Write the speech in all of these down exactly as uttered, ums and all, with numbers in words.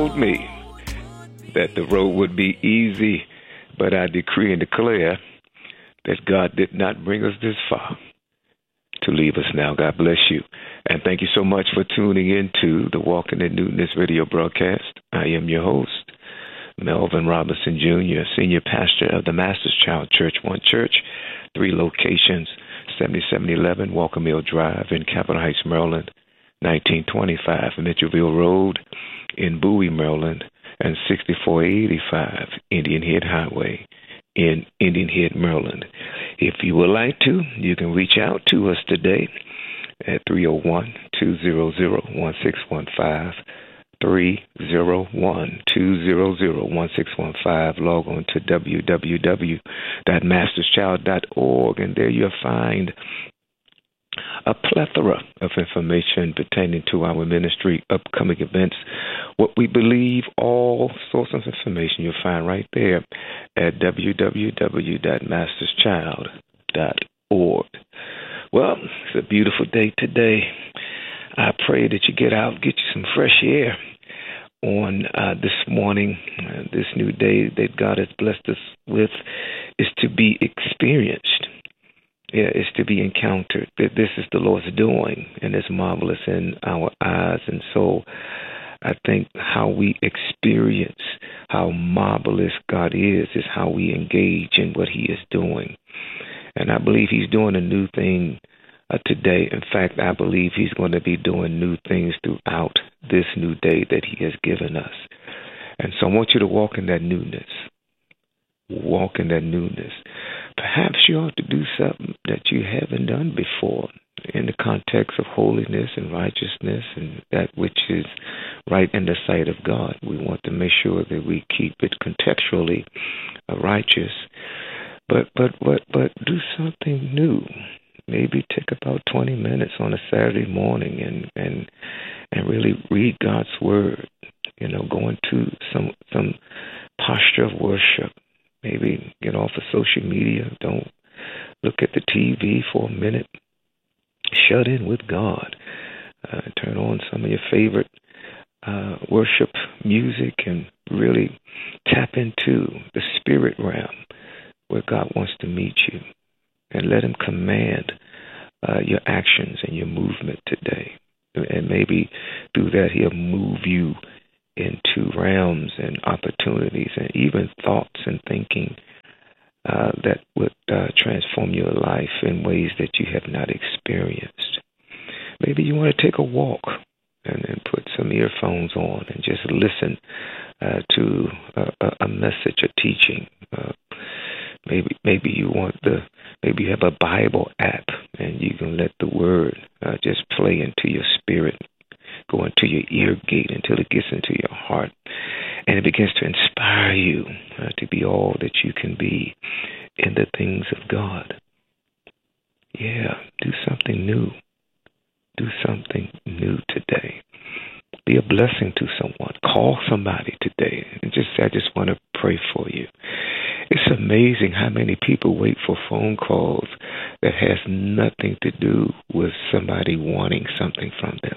told me that the road would be easy, but I decree and declare that God did not bring us this far to leave us now. God bless you. And thank you so much for tuning in to the Walking in Newness radio broadcast. I am your host, Melvin Robinson Junior, Senior Pastor of the Master's Child Church, One Church, three locations, seventy-seven eleven Walker Mill Drive in Capitol Heights, Maryland, nineteen twenty-five Mitchellville Road in Bowie, Maryland, and sixty-four eighty-five Indian Head Highway in Indian Head, Maryland. If you would like to, you can reach out to us today at three oh one, two hundred, one six one five, three oh one, two hundred, one six one five. Log on to w w w dot masters child dot org, and there you'll find a plethora of information pertaining to our ministry, upcoming events, what we believe, all sorts of information you'll find right there at w w w dot masters child dot org. Well, it's a beautiful day today. I pray that you get out, get you some fresh air on uh, this morning. Uh, this new day that God has blessed us with is to be experienced. Yeah, it's to be encountered. That this is the Lord's doing, and it's marvelous in our eyes. And so I think how we experience how marvelous God is is how we engage in what he is doing. And I believe he's doing a new thing uh, today. In fact, I believe he's going to be doing new things throughout this new day that he has given us. And so I want you to walk in that newness. Walk in that newness. Perhaps you ought to do something that you haven't done before in the context of holiness and righteousness and that which is right in the sight of God. We want to make sure that we keep it contextually uh, righteous. But, but, but, but do something new. Maybe take about twenty minutes on a Saturday morning and, and, and really read God's word. You know, go into some, some posture of worship. Maybe get off of social media. Don't look at the T V for a minute. Shut in with God. Uh, turn on some of your favorite uh, worship music and really tap into the spirit realm where God wants to meet you. And let him command uh, your actions and your movement today. And maybe through that he'll move you into realms and opportunities and even thoughts and thinking uh, that would uh, transform your life in ways that you have not experienced. Maybe you want to take a walk and, and put some earphones on and just listen uh, to a, a message, a teaching. Uh, maybe maybe you want the maybe you have a Bible app and you can let the word uh, just play into your spirit. Go into your ear gate until it gets into your heart. And it begins to inspire you uh, to be all that you can be in the things of God. Yeah, do something new. Do something new today. Be a blessing to someone. Call somebody today. And just say, I just want to pray for you. It's amazing how many people wait for phone calls that has nothing to do with somebody wanting something from them.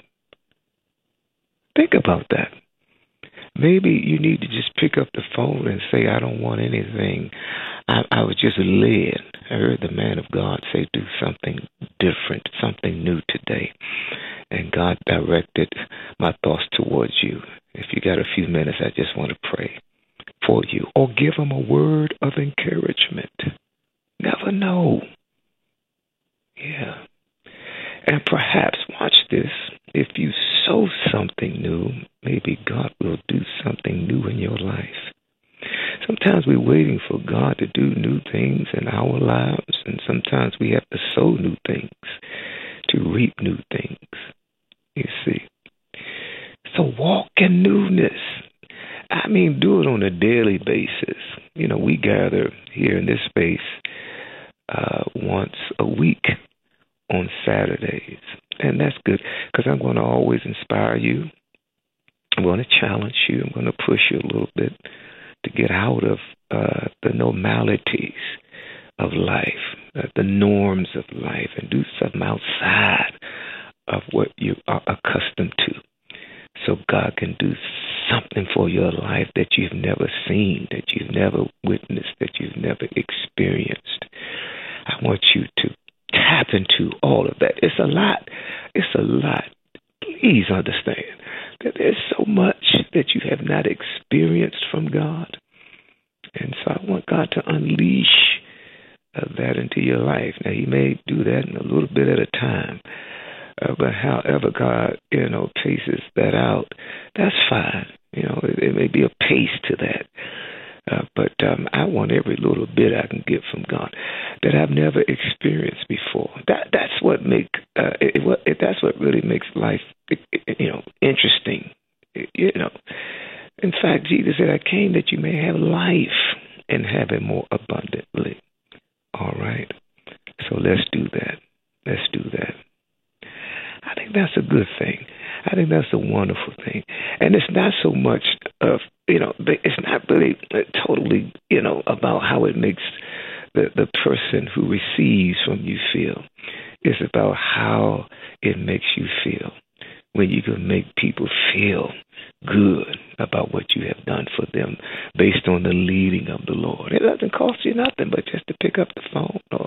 Think about that. Maybe you need to just pick up the phone and say, I don't want anything. I, I was just led. I heard the man of God say, do something different, something new today. And God directed my thoughts towards you. If you got a few minutes, I just want to pray for you. Or give them a word of encouragement. Never know. Yeah. And perhaps, watch this, if you sow something new, maybe God will do something new in your life. Sometimes we're waiting for God to do new things in our lives, and sometimes we have to sow new things to reap new things, you see. So walk in newness. I mean, do it on a daily basis. You know, we gather here in this space uh, once a week on Saturdays. And that's good because I'm going to always inspire you. I'm going to challenge you. I'm going to push you a little bit to get out of uh, the normalities of life, uh, the norms of life, and do something outside of what you are accustomed to. so God can do something for your life that you've never seen, that you've never witnessed, that you've never experienced. I want you to tap into all of that. It's a lot. It's a lot. Please understand that there's so much that you have not experienced from God. And so I want God to unleash uh, that into your life. Now, he may do that in a little bit at a time. Uh, but however God, you know, paces that out, that's fine. You know, it, it may be a pace to that. Uh, but um, I want every little bit I can get from God that I've never experienced before. That that's what make uh, it, it, it, that's what really makes life, it, it, you know, interesting. It, you know, in fact, Jesus said, "I came that you may have life and have it more abundantly." All right. So let's do that. Let's do that. I think that's a good thing. I think that's a wonderful thing. And it's not so much of, you know, it's not really totally, you know, about how it makes the, the person who receives from you feel. It's about how it makes you feel when you can make people feel good about what you have done for them based on the leading of the Lord. It doesn't cost you nothing but just to pick up the phone or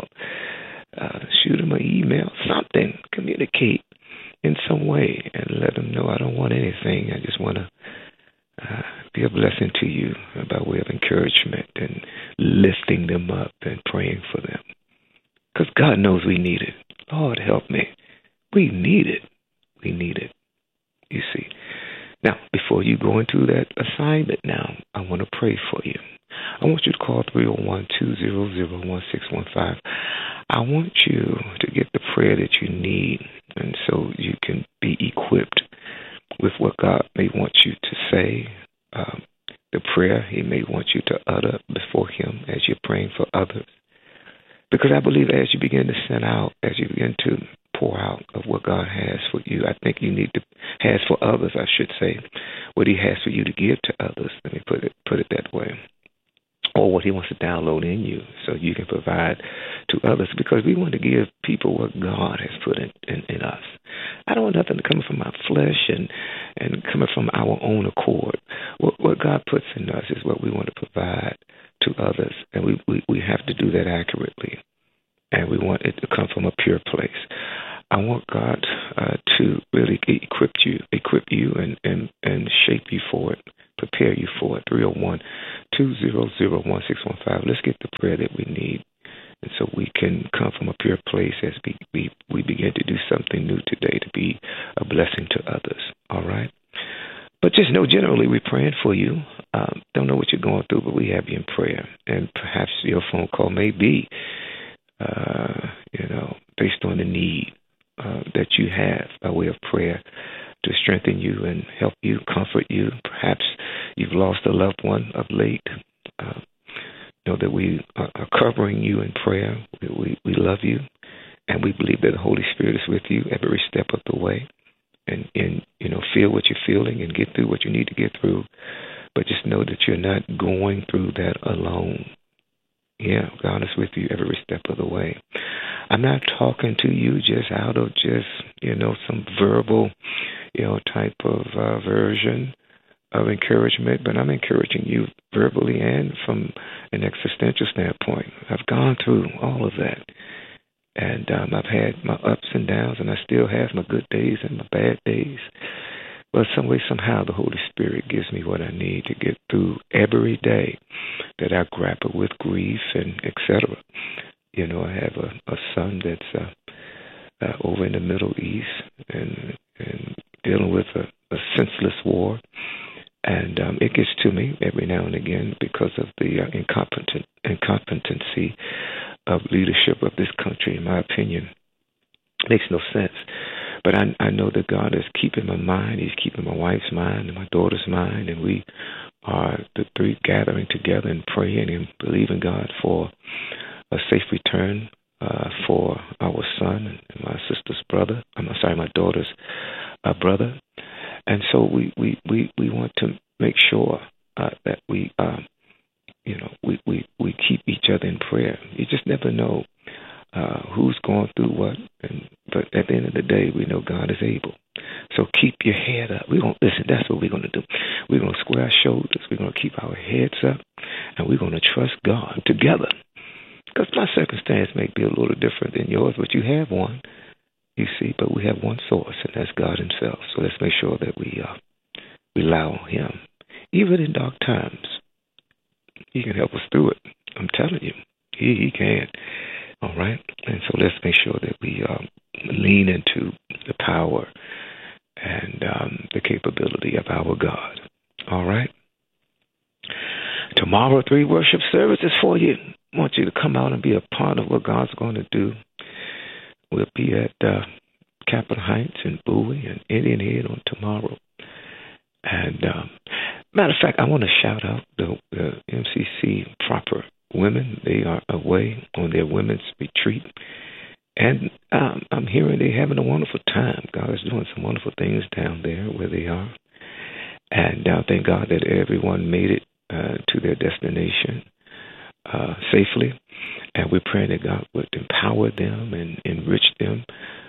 uh, shoot them an email, something, communicate in some way and let them know I don't want anything. I just want to uh, be a blessing to you by way of encouragement and lifting them up and praying for them. Because God knows we need it. Lord, help me. We need it. We need it. You see. Now, before you go into that assignment now, I want to pray for you. I want you to call three oh one, two hundred, one six one five. I want you to get the prayer that you need, and so you can be equipped with what God may want you to say, um, the prayer he may want you to utter before him as you're praying for others. Because I believe as you begin to send out, as you begin to pour out of what God has for you, I think you need to, has for others, I should say, what he has for you to give to others. Let me put it, put it that way. Or what he wants to download in you so you can provide to others, because we want to give people what God has put in, in, in us. I don't want nothing coming from our flesh and, and coming from our own accord. What, what God puts in us is what we want to provide to others, and we, we, we have to do that accurately, and we want it to come from a pure place. I want God uh, to really equip you, equip you and, and, and shape you for it, prepare you for it. three oh one, two hundred, one six one five. Let's get the prayer that we need, and so we can come from a pure place as we, we, we begin to do something new today to be a blessing to others, all right? But just know generally we're praying for you. Um, don't know what you're going through, but we have you in prayer, and perhaps your phone call may be, uh, you know, based on the need uh, that you have by way of prayer to strengthen you and help you, comfort you. Perhaps you've lost a loved one of late. Uh, know that we are covering you in prayer. We, we, we love you, and we believe that the Holy Spirit is with you every step of the way. And, and, you know, feel what you're feeling and get through what you need to get through. But just know that you're not going through that alone. Yeah, God is with you every step of the way. I'm not talking to you just out of just, you know, some verbal, you know, type of uh, version of encouragement, but I'm encouraging you verbally and from an existential standpoint. I've gone through all of that. And um, I've had my ups and downs, and I still have my good days and my bad days. But some way, somehow, the Holy Spirit gives me what I need to get through every day that I grapple with grief and et cetera. You know, I have a, a son that's uh, uh, over in the Middle East and, and dealing with a, a senseless war. And um, it gets to me every now and again because of the uh, incompetent incompetency of leadership of this country, in my opinion. It makes no sense. But I, I know that God is keeping my mind. He's keeping my wife's mind and my daughter's mind. And we are the three gathering together and praying and believing God for a safe return uh, for our son and my sister's brother. I'm sorry, my daughter's uh, brother. And so we, we, we, we want to make sure uh, that we, uh, you know, we, we, we keep each other in prayer. You just never know uh, who's going through what. And, but at the end of the day, we know God is able. So keep your head up. We're going to listen. That's what we're going to do. We're going to square our shoulders. We're going to keep our heads up, and we're going to trust God together. Because my circumstance may be a little different than yours, but you have one, you see. But we have one source, and that's God Himself. So let's make sure that we uh, rely on Him, even in dark times. He can help us through it. I'm telling you, He He can. All right, and so let's make sure that we uh, lean into the power and um, the capability of our God. All right. Tomorrow, three worship services for you. I want you to come out and be a part of what God's going to do. We'll be at uh, Capitol Heights and Bowie and Indian Head on tomorrow. And um, matter of fact, I want to shout out the, the M C C proper women. They are away on their women's retreat. And um, I'm hearing they're having a wonderful time. God is doing some wonderful things down there where they are. And uh, thank God that everyone made it uh, to their destination uh, safely. And we're praying that God would empower them and enrich them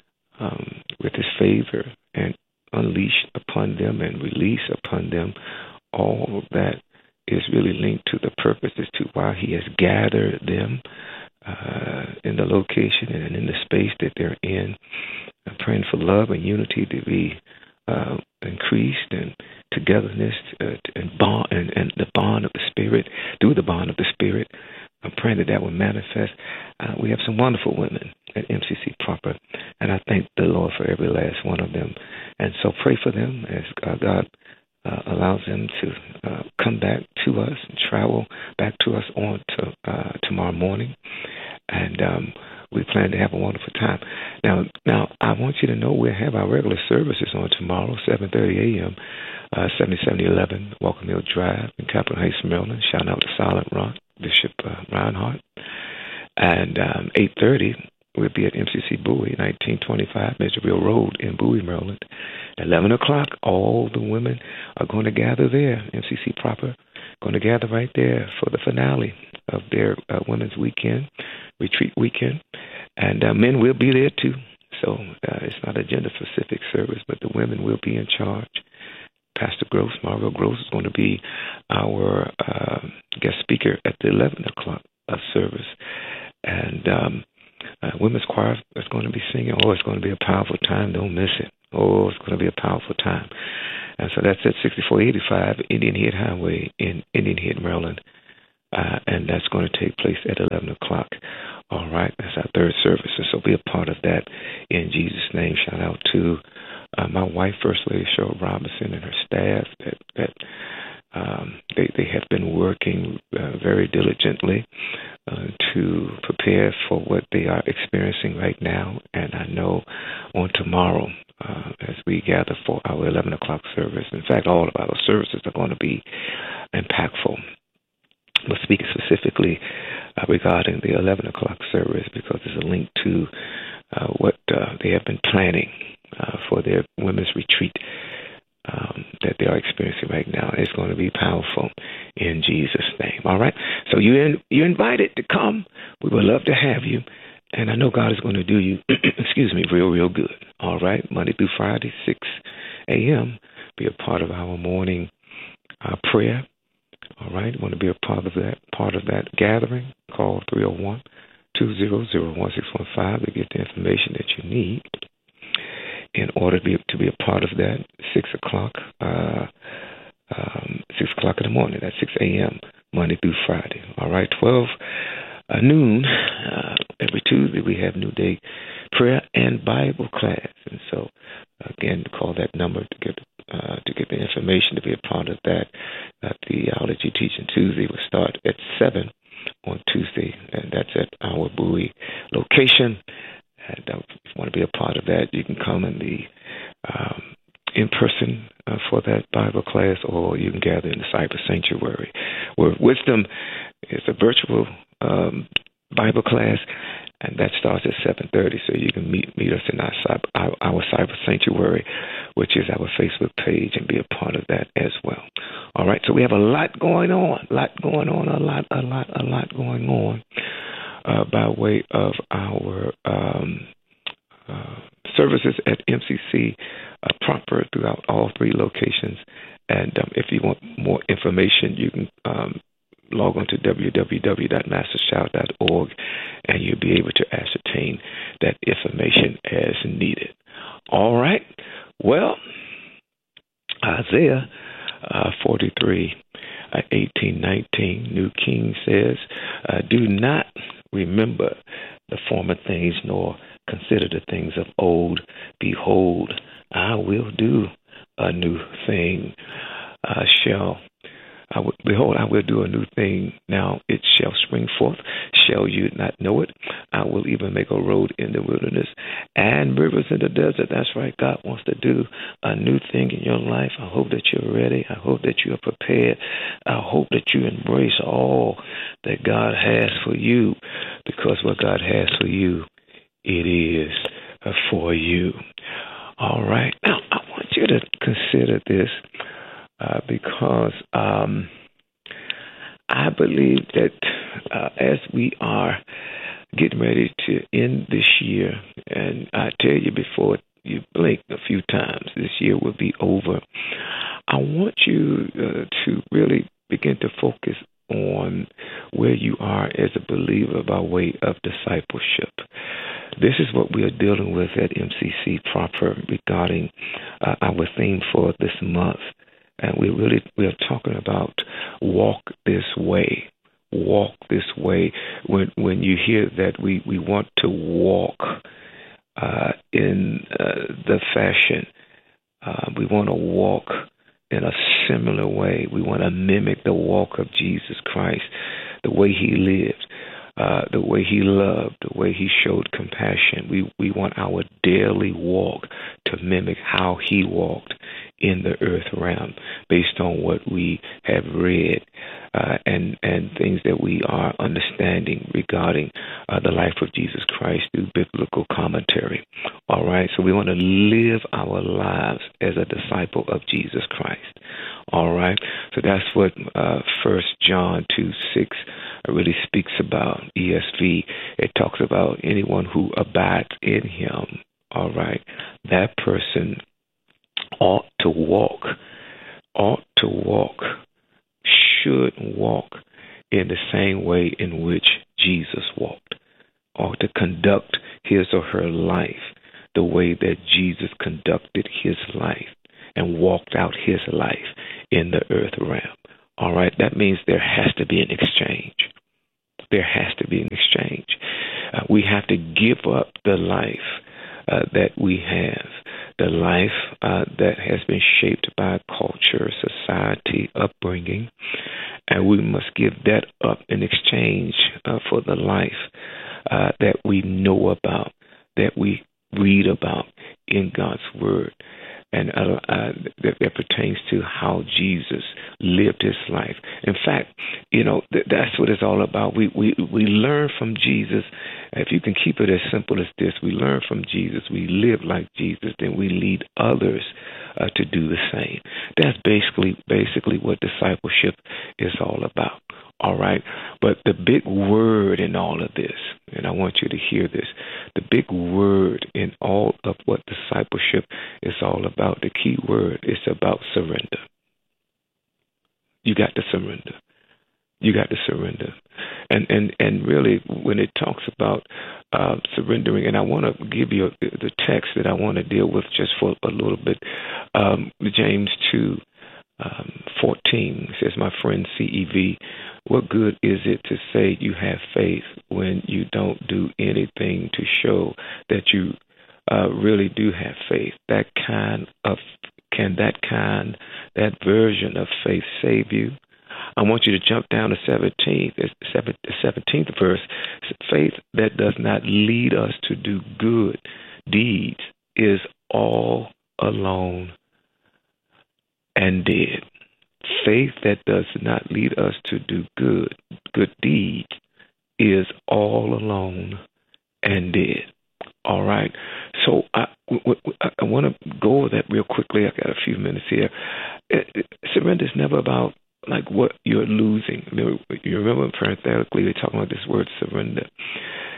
um, with His favor and unleash upon them and release upon them all that is really linked to the purpose as to why He has gathered them uh, in the location and in the space that they're in. I'm praying for love and unity to be uh, increased, and togetherness uh, and bond and, and the bond of the Spirit, through the bond of the Spirit. I'm praying that that will manifest. Uh, we have some wonderful women at M C C proper, and I thank the Lord for every last one of them. And so pray for them as uh, God uh, allows them to uh, come back to us and travel back to us on to uh, tomorrow morning. And um, we plan to have a wonderful time. Now, now I want you to know we'll have our regular services on tomorrow, seven thirty a.m., uh, seventy-seven eleven Walker Mill Drive in Capitol Heights, Maryland. Shout out to Silent Rock, Bishop uh, Reinhardt. And um, eight thirty, we'll be at M C C Bowie, nineteen twenty-five Maysville Road in Bowie, Maryland. eleven o'clock, all the women are going to gather there, M C C proper, going to gather right there for the finale of their uh, women's weekend, retreat weekend. And uh, men will be there too. So uh, it's not a gender-specific service, but the women will be in charge. Pastor Gross, Margot Gross, is going to be our uh, guest speaker at the eleven o'clock uh, service. And um, uh, women's choir is going to be singing. Oh, it's going to be a powerful time. Don't miss it. Oh, it's going to be a powerful time. And so that's at sixty-four eighty-five Indian Head Highway in Indian Head, Maryland. Uh, and that's going to take place at eleven o'clock. All right, that's our third service. And so be a part of that in Jesus' name. Shout out to uh, my wife, First Lady Cheryl Robinson, and her staff that, that um, they, they have been working uh, very diligently uh, to prepare for what they are experiencing right now. And I know on tomorrow, uh, as we gather for our eleven o'clock service, in fact, all of our services are going to be impactful. But speaking specifically uh, regarding the eleven o'clock service, because there's a link to uh, what uh, they have been planning uh, for their women's retreat um, that they are experiencing right now. It's going to be powerful in Jesus' name. All right? So you're, in, you're invited to come. We would love to have you. And I know God is going to do you, excuse me, real, real good. All right? Monday through Friday, six a.m., be a part of our morning uh, prayer. All right, want to be a part of that part of that gathering? Call three oh one, two hundred, one six one five to get the information that you need in order to be to be a part of that. Six o'clock, uh, um, six o'clock in the morning. That's six a.m. Monday through Friday. All right, twelve uh, noon uh, every Tuesday we have New Day prayer and Bible class, and so again, call that number to get uh, to get the information to be a part of that. Uh, theology teaching Tuesday will start at seven on Tuesday, and that's at our Bowie location. And uh, if you want to be a part of that, you can come in the um, in person uh, for that Bible class, or you can gather in the Cyber Sanctuary, where Wisdom is a virtual um, Bible class. And that starts at seven thirty, so you can meet meet us in our, our our Cyber Sanctuary, which is our Facebook page, and be a part of that as well. All right, so we have a lot going on, a lot going on, a lot, a lot, a lot going on uh, by way of our um, uh, services at M C C uh, proper throughout all three locations. And um, if you want more information, you can um, log on to w w w dot master shout dot org, and you'll be able to ascertain that information as needed. All right. Well, Isaiah uh, forty-three, uh, eighteen, nineteen, New King says, uh, do not remember the former things, nor consider the things of old. Behold, I will do a new thing. Uh, shall I will, behold, I will do a new thing. Now it shall spring forth. Shall you not know it? I will even make a road in the wilderness and rivers in the desert. That's right. God wants to do a new thing in your life. I hope that you're ready. I hope that you are prepared. I hope that you embrace all that God has for you, because what God has for you, it is for you. All right. Now, I want you to consider this. Uh, because um, I believe that uh, as we are getting ready to end this year, and I tell you before you blink a few times, this year will be over. I want you uh, to really begin to focus on where you are as a believer by way of discipleship. This is what we are dealing with at M C C proper regarding uh, our theme for this month. And we really, we are talking about walk this way, walk this way. When when you hear that, we, we want to walk uh, in uh, the fashion. Uh, we want to walk in a similar way. We want to mimic the walk of Jesus Christ, the way he lived, uh, the way he loved, the way he showed compassion. We, we want our daily walk to mimic how he walked in the earth realm, based on what we have read uh, and and things that we are understanding regarding uh, the life of Jesus Christ through biblical commentary. All right, so we want to live our lives as a disciple of Jesus Christ. All right, so that's what uh, First John two six really speaks about. E S V, it talks about anyone who abides in him. All right, that person ought to walk, ought to walk, should walk in the same way in which Jesus walked, ought to conduct his or her life the way that Jesus conducted his life and walked out his life in the earth realm. All right, that means there has to be an exchange. There has to be an exchange. Uh, we have to give up the life uh, that we have, the life uh, that has been shaped by culture, society, upbringing, and we must give that up in exchange uh, for the life uh, that we know about, that we read about in God's Word, and uh, uh, that, that pertains to how Jesus lived his life. In fact, you know, th- that's what it's all about. We, we we learn from Jesus. If you can keep it as simple as this, we learn from Jesus, we live like Jesus, then we lead others uh, to do the same. That's basically basically what discipleship is all about. All right. But the big word in all of this, and I want you to hear this, the big word in all of what discipleship is all about, the key word is about surrender. You got to surrender. You got to surrender. And and, and really, when it talks about uh, surrendering, and I want to give you the text that I want to deal with just for a little bit, um, James two, um, fourteen says, my friend C E V, what good is it to say you have faith when you don't do anything to show that you uh, really do have faith? That kind of, can that kind, that version of faith save you? I want you to jump down to seventeenth, seventeenth verse. Faith that does not lead us to do good deeds is all alone and dead. Faith that does not lead us to do good, good deeds is all alone and dead. All right. So I, I want to go over that real quickly. I got a few minutes here. Surrender is never about like what you're losing. You remember parenthetically we're talking about this word surrender.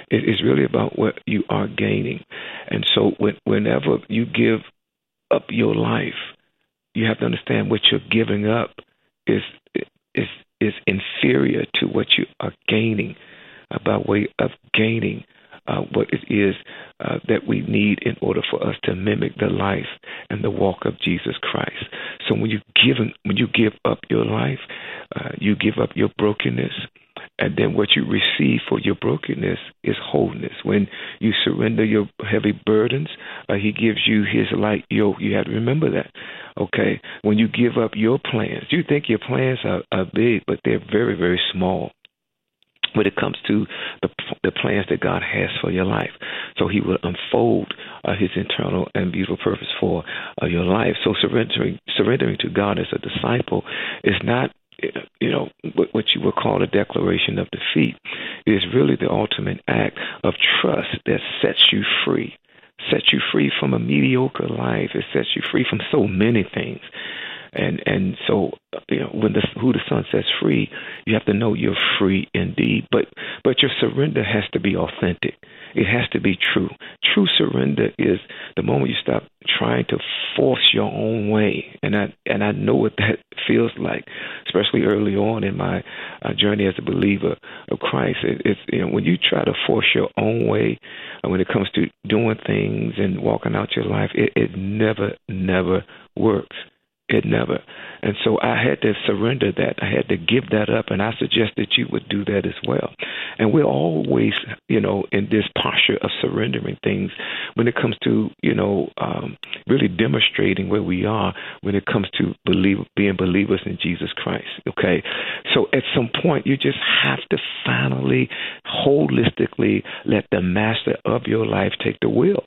It, it's really about what you are gaining. And so when, whenever you give up your life, you have to understand what you're giving up is is is inferior to what you are gaining, uh, by way of gaining uh, what it is uh, that we need in order for us to mimic the life and the walk of Jesus Christ. So when you give when you give up your life, uh, you give up your brokenness. And then what you receive for your brokenness is wholeness. When you surrender your heavy burdens, uh, he gives you his light yoke. You have to remember that, okay? When you give up your plans, you think your plans are, are big, but they're very, very small when it comes to the, the plans that God has for your life. So he will unfold uh, his internal and beautiful purpose for uh, your life. So surrendering, surrendering to God as a disciple is not, you know, what you would call a declaration of defeat. It is really the ultimate act of trust that sets you free, sets you free from a mediocre life. It sets you free from so many things. And and so, you know, when the who the Son sets free, you have to know you're free indeed. But but your surrender has to be authentic. It has to be true. True surrender is the moment you stop trying to force your own way. And I and I know what that feels like, especially early on in my uh, journey as a believer of Christ. It, it's you know when you try to force your own way uh, when it comes to doing things and walking out your life, it, it never never works. It never. And so I had to surrender that. I had to give that up, and I suggest that you would do that as well. And we're always, you know, in this posture of surrendering things when it comes to, you know, um, really demonstrating where we are when it comes to believe, being believers in Jesus Christ, okay? So at some point, you just have to finally, holistically let the master of your life take the wheel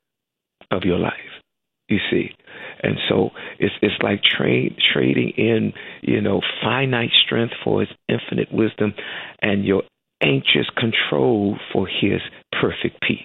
of your life, you see. And so it's it's like trade, trading in, you know, finite strength for his infinite wisdom and your anxious control for his perfect peace.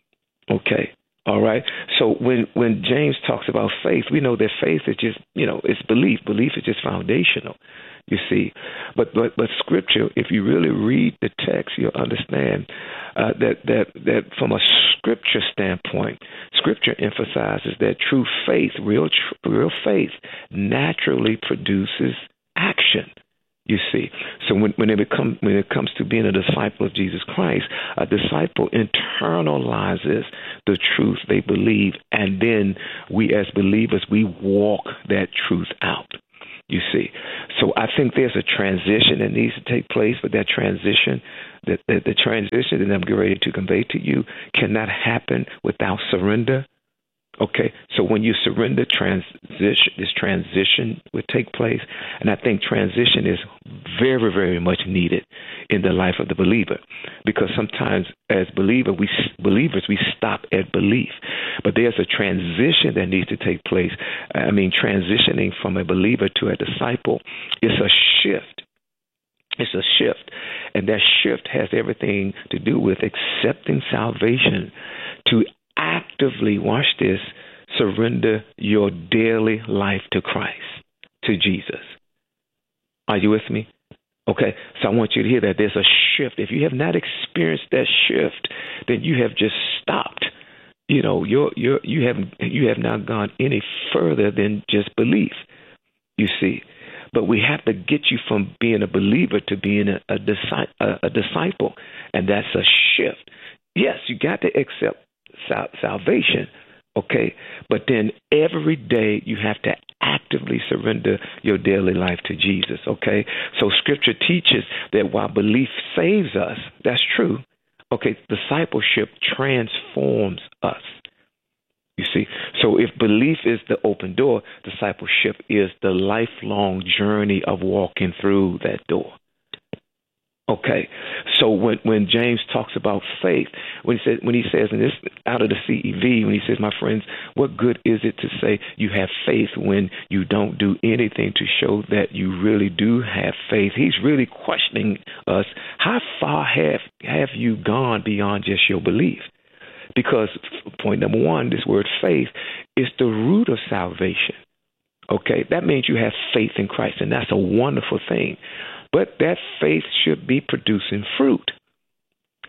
Okay. All right. So when, when James talks about faith, we know that faith is just, you know, it's belief. Belief is just foundational, you see. But but but Scripture, if you really read the text, you'll understand uh, that that that from a Scripture standpoint, Scripture emphasizes that true faith, real tr- real faith, naturally produces action. You see, so when when it become when it comes to being a disciple of Jesus Christ, a disciple internalizes the truth they believe, and then we as believers we walk that truth out. You see, so I think there's a transition that needs to take place, but that transition, that the, the transition that I'm getting ready to convey to you, cannot happen without surrender. Okay, so when you surrender, transition, this transition would take place, and I think transition is very, very much needed in the life of the believer, because sometimes as believer, we believers we stop at belief, but there's a transition that needs to take place. I mean, transitioning from a believer to a disciple is a shift. It's a shift, and that shift has everything to do with accepting salvation to actively, watch this, surrender your daily life to Christ, to Jesus. Are you with me? Okay, so I want you to hear that there's a shift. If you have not experienced that shift, then you have just stopped. You know, you're, you're, you haven't you have not gone any further than just belief, you see. But we have to get you from being a believer to being a, a, disci- a, a disciple, and that's a shift. Yes, you got to accept sal- salvation, okay? But then every day you have to actively surrender your daily life to Jesus, okay? So Scripture teaches that while belief saves us, that's true, okay, discipleship transforms us. You see, so if belief is the open door, discipleship is the lifelong journey of walking through that door. Okay, so when when James talks about faith, when he says when he says in this out of the C E V, when he says, my friends, what good is it to say you have faith when you don't do anything to show that you really do have faith? He's really questioning us. How far have have you gone beyond just your belief? Because point number one, this word faith is the root of salvation. Okay, that means you have faith in Christ, and that's a wonderful thing. But that faith should be producing fruit.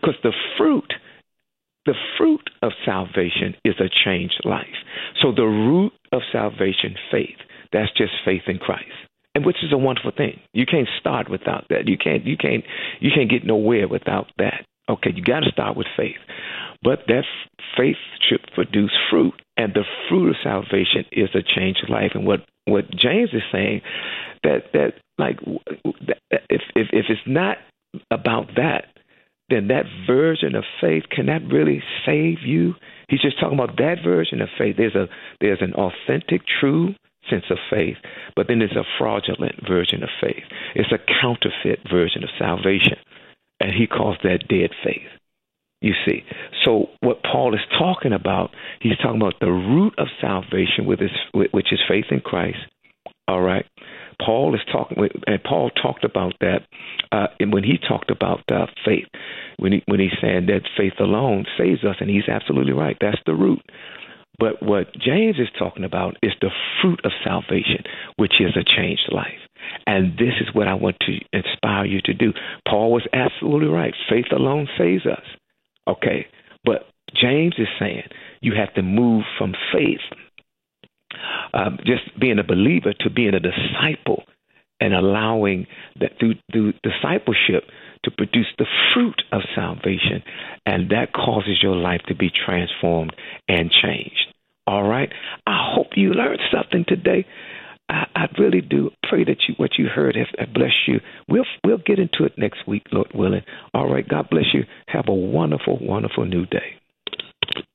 Because the fruit, the fruit of salvation is a changed life. So the root of salvation, faith, that's just faith in Christ. And which is a wonderful thing. You can't start without that. You can't you can't you can't get nowhere without that. Okay, you got to start with faith. But that faith should produce fruit, and the fruit of salvation is a changed life. And what, what James is saying, that that like if if if it's not about that, then that version of faith cannot really save you. He's just talking about that version of faith. There's a there's an authentic, true sense of faith, but then there's a fraudulent version of faith. It's a counterfeit version of salvation, and he calls that dead faith. You see, so what Paul is talking about, he's talking about the root of salvation, with his, which is faith in Christ. All right, Paul is talking, and Paul talked about that uh, when he talked about uh, faith, when he when he's saying that faith alone saves us, and he's absolutely right. That's the root. But what James is talking about is the fruit of salvation, which is a changed life. And this is what I want to inspire you to do. Paul was absolutely right. Faith alone saves us. Okay, but James is saying you have to move from faith, um, just being a believer, to being a disciple, and allowing that through, through discipleship to produce the fruit of salvation, and that causes your life to be transformed and changed. All right, I hope you learned something today. I, I really do pray that you, what you heard has, has blessed you. We'll we'll get into it next week, Lord willing. All right, God bless you. Have a wonderful, wonderful new day.